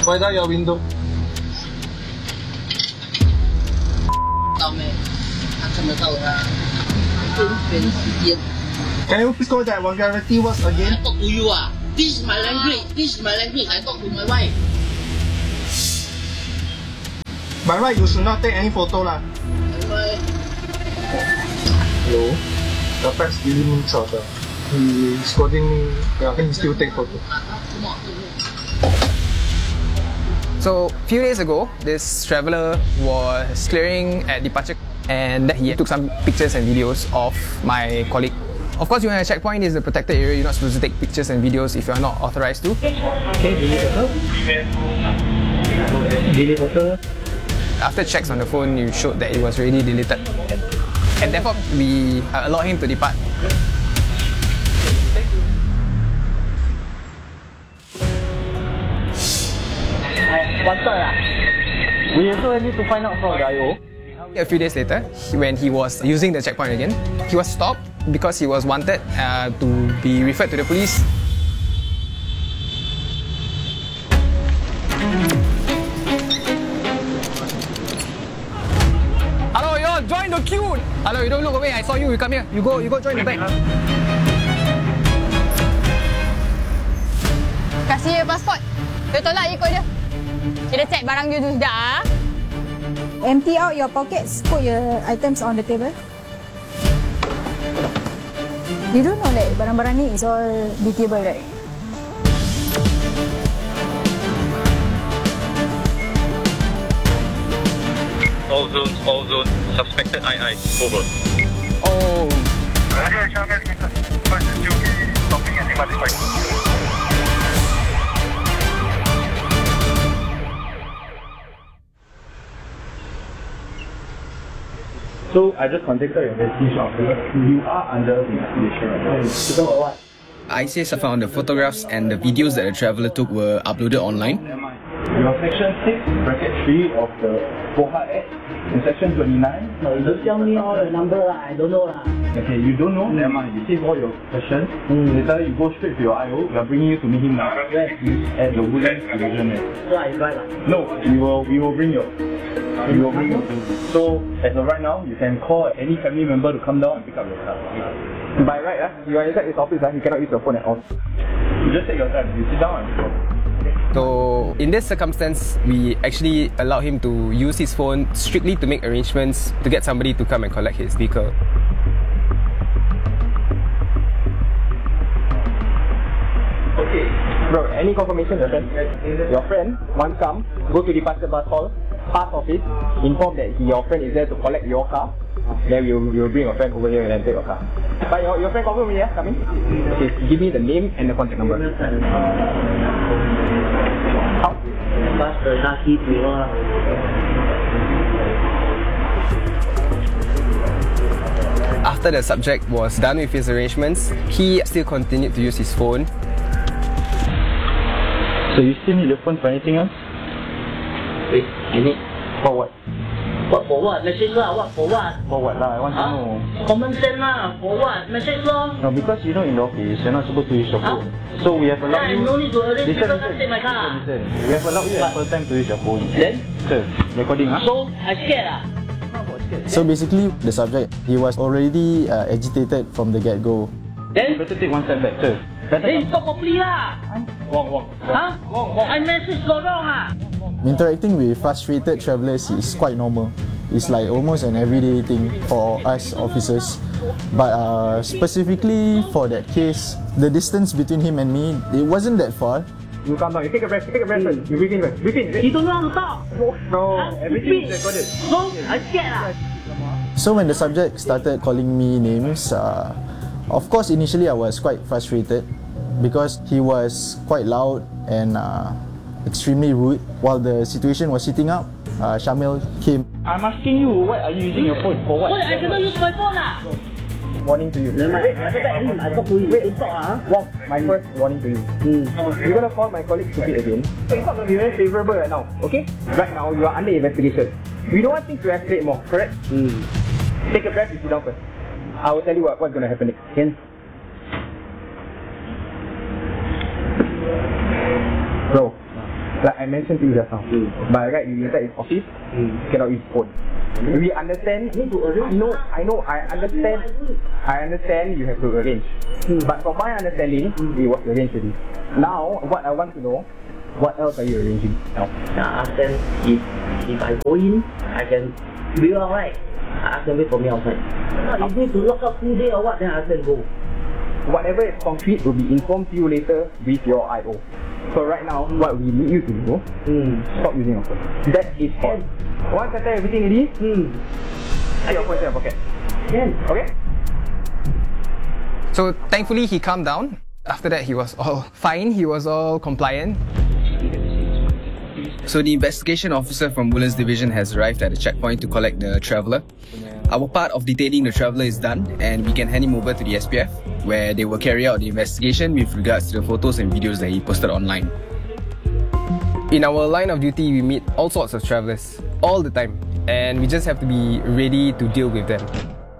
Wipe out your window. 到没？他看得到他。边时间。 Can you please go that vulgarity words I again? talk to you ah. This is my language. This is my language. I talk to my wife. By right, you should not take any photo lah. Hello. The fax giving me trouble. He's scolding me. I think he still take photo. So, a few days ago, this traveller was clearing at departure and he took some pictures and videos of my colleague. Of course, when a checkpoint is a protected area, you're not supposed to take pictures and videos if you're not authorized to. Okay, delete photo. Delete photo. After checks on the phone, you showed that it was already deleted. And therefore, we allowed him to depart. We also need to find out from the IO. A few days later, when he was using the checkpoint again, he was stopped because he was wanted to be referred to the police. Hello, you all, join the queue! Hello, you don't look away, I saw you come here. You go join the back. Kasih dia pasport. Dia tolak ikut dia. Kita check barang dia tu sudah. Empty out your pockets, put your items on the table. You don't know that barang-barang ni is all detailable, right? All zones, suspected II, over. Oh. So I just contacted your investigation officer. You are under investigation right now. So what? ICS found the photographs and the videos that the traveller took were uploaded online. Your section 6, bracket 3 of the POHA Act, in section 29. No, you don't tell me all the number lah. I don't know lah. Okay, you don't know? Never mind. You save all your questions. Later you go straight to your IO. We are bringing you to meet him now. Where? At the Woodlands division there. So I drive lah. No, we will bring you. We will bring you. So as of right now, you can call any family member to come down and pick up your car. By right, you are inside this office, you cannot use your phone at all. You just take your time. You sit down and go. So, in this circumstance, we actually allowed him to use his phone strictly to make arrangements to get somebody to come and collect his vehicle. Okay. Bro, any confirmation your friend? Your friend, once come, go to departure bus hall, pass office, inform that your friend is there to collect your car. Then we will bring your friend over here and then take your car. But your friend confirm me, yeah? Come in. Okay, give me the name and the contact number. How? After the subject was done with his arrangements, he still continued to use his phone. So you still need the phone for anything else? Wait, I need. For what? What for what? Message lah. What for what? For what lah? I want to know. Common sense lah. For what? Message lah. No, because you know in the office, you're not supposed to use your phone. So we have allowed you... No need to arrange Listen, people come take my car. listen. We have allowed you ample time to use your phone. Then? Sir, recording huh? So, I scared lah. So basically, the subject, he was already agitated from the get-go. Then? Better take one step back, sir. Then you talk properly lah. Wrong. Huh? I message go wrong ah. Interacting with frustrated travellers is quite normal. It's like almost an everyday thing for us officers. But specifically for that case, the distance between him and me, it wasn't that far. You calm down, you take a breath first. You breathe in first. Breathe in. You don't know how to talk. No, everything is recorded. So, I scared lah. So when the subject started calling me names, of course initially I was quite frustrated because he was quite loud and extremely rude. While the situation was heating up, Shamil came. I'm asking you, what are you using your phone for? What? Why I cannot use my phone lah? Warning to you. Wait, I talk to you. Wait, talk ah. Wong, my first warning to you. You're gonna call my colleague stupid again. It's not gonna be very favorable right now, okay? Right now, you are under investigation. We don't want things to escalate more, correct? Take a breath, you sit down first. I will tell you what's gonna happen next. Can? Bro, Like I mentioned to you just now. By right, you inside his office, cannot use phone. We understand. I understand you have to arrange. But from my understanding, it was arranged already. Now, what I want to know, what else are you arranging now? I ask them if I go in, I can be alright. I ask them wait for me outside. If need to lock up 2 days or what, then I ask them go. Whatever is concrete will be informed to you later with your IO. So right now, what we need you to do, stop using your phone. That is all. Once I tell everything ready, put your phone in your pocket. Okay? So thankfully he calmed down. After that he was all fine, he was all compliant. So the investigation officer from Woodlands Division has arrived at the checkpoint to collect the traveller. Our part of detaining the traveller is done and we can hand him over to the SPF, where they will carry out the investigation with regards to the photos and videos that he posted online. In our line of duty, we meet all sorts of travellers, all the time, and we just have to be ready to deal with them.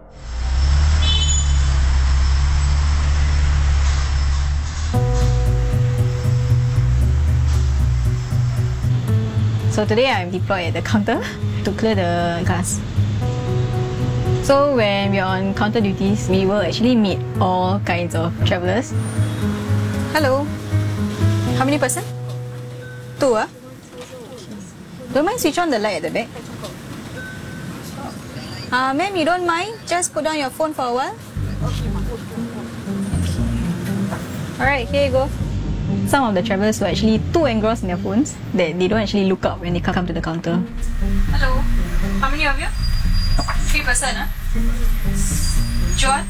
So today I'm deployed at the counter to clear the glass. So when we're on counter duties, we will actually meet all kinds of travellers. Hello. How many person? 2 ah? Don't mind switch on the light at the back. Ma'am, you don't mind? Just put down your phone for a while. Alright, here you go. Some of the travellers were actually too engrossed in their phones that they don't actually look up when they come to the counter. Hello. How many of you? 3 person, huh? John?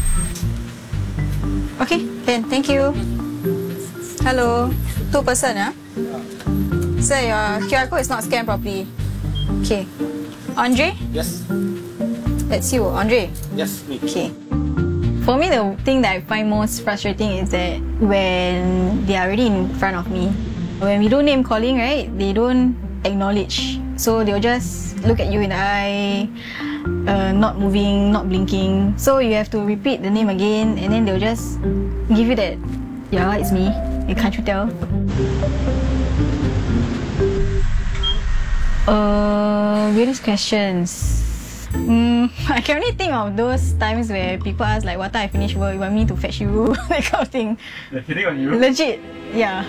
Okay, then thank you. Hello. 2 person, huh? Sir, your QR code is not scanned properly. Okay. Andre? Yes. That's you, Andre? Yes, me. Okay. For me, the thing that I find most frustrating is that when they are already in front of me, when we do name calling, right, they don't acknowledge. So they'll just look at you in the eye, not moving, not blinking. So you have to repeat the name again and then they'll just give you that, yeah, it's me. Can't you tell? Weirdest questions. I can only think of those times where people ask like, what time I finish work, you want me to fetch you? That kind of thing. They're hitting on you? Legit, yeah.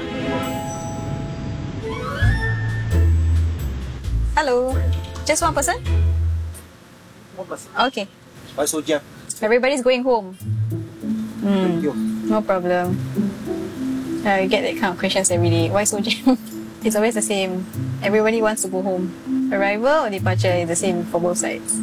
Hello, just 1 person? 1 person. Okay. Why so jam? Everybody's going home. Thank you. No problem. I get that kind of questions every day. Why so jam? It's always the same. Everybody wants to go home. Arrival or departure is the same for both sides.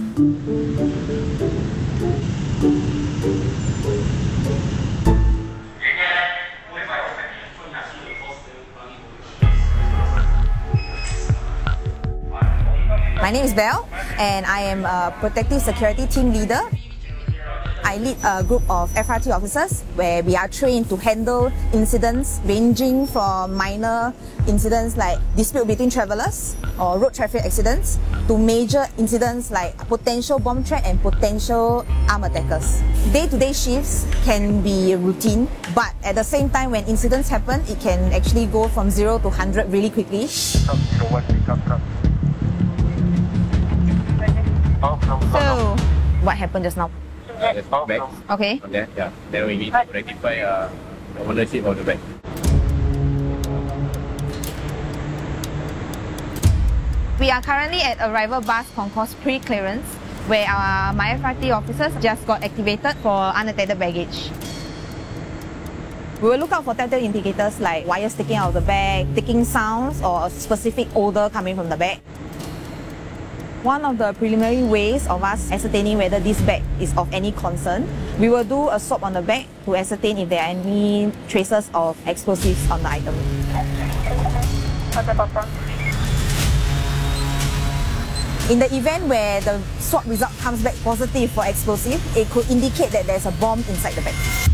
My name is Belle and I am a protective security team leader. I lead a group of FRT officers where we are trained to handle incidents ranging from minor incidents like dispute between travellers or road traffic accidents to major incidents like potential bomb threat and potential armed attackers. Day-to-day shifts can be routine, but at the same time when incidents happen, it can actually go from 0 to 100 really quickly. So, So, what happened just now? there's two bags Okay. on there, yeah. Then we need to rectify the ownership of the bag. We are currently at Arrival Bus Concourse pre-clearance, where our MyFRT officers just got activated for unattended baggage. We will look out for telltale indicators like wires sticking out of the bag, ticking sounds, or a specific odour coming from the bag. One of the preliminary ways of us ascertaining whether this bag is of any concern, we will do a swab on the bag to ascertain if there are any traces of explosives on the item. In the event where the swab result comes back positive for explosive, it could indicate that there's a bomb inside the bag.